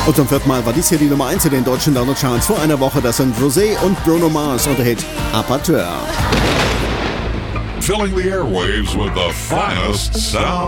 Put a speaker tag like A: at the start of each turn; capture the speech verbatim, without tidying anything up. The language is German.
A: Und zum vierten Mal war dies hier die Nummer eins in den deutschen Download-Charts. Vor einer Woche, das sind Rosé und Bruno Mars und der Hit Apateur.
B: Filling the airwaves with the finest sound.